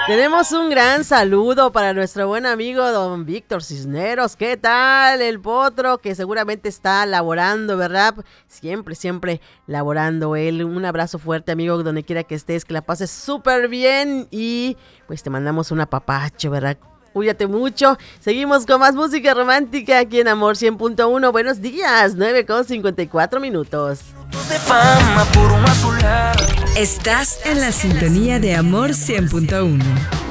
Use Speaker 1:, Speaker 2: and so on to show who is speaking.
Speaker 1: Tenemos un gran saludo para nuestro buen amigo don Víctor Cisneros. ¿Qué tal el potro? Que seguramente está laborando, ¿verdad? Siempre laborando él. Un abrazo fuerte, amigo, donde quiera que estés, que la pases súper bien y pues te mandamos un apapacho, ¿verdad? Cuídate mucho. Seguimos con más música romántica aquí en Amor 100.1. Buenos días, 9:54.
Speaker 2: Estás en la sintonía de Amor 100.1.